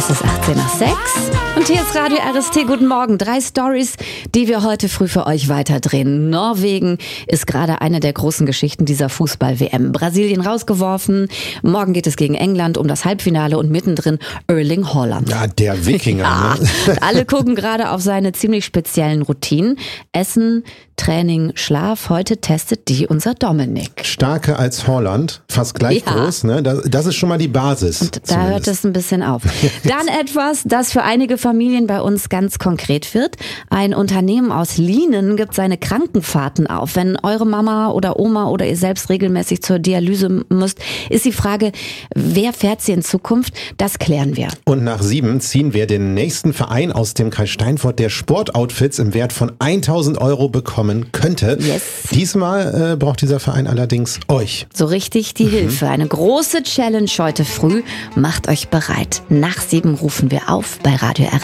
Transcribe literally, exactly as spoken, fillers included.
Es ist achtzehn nach sechs und hier ist Radio R S T. Guten Morgen. Drei Stories, die wir heute früh für euch weiterdrehen. Norwegen ist gerade eine der großen Geschichten dieser Fußball-W M. Brasilien rausgeworfen. Morgen geht es gegen England um das Halbfinale und mittendrin Erling Haaland. Ja, der Wikinger. Ja, Ne? alle gucken gerade auf seine ziemlich speziellen Routinen. Essen, Training, Schlaf. Heute testet die unser Dominik. Starker als Haaland, fast gleich Ja. groß. Ne? Das, das ist schon mal die Basis. Und da zumindest. hört es ein bisschen auf. Dann etwas, das für einige Familien bei uns ganz konkret wird. Ein Unternehmen aus Lienen gibt seine Krankenfahrten auf. Wenn eure Mama oder Oma oder ihr selbst regelmäßig zur Dialyse müsst, ist die Frage, wer fährt sie in Zukunft? Das klären wir. Und nach sieben ziehen wir den nächsten Verein aus dem Kreis Steinfurt, der Sportoutfits im Wert von tausend Euro bekommen könnte. Yes. Diesmal äh, braucht dieser Verein allerdings euch. So richtig die Hilfe. Eine große Challenge heute früh. Macht euch bereit. Nach sieben rufen wir auf bei Radio R S T.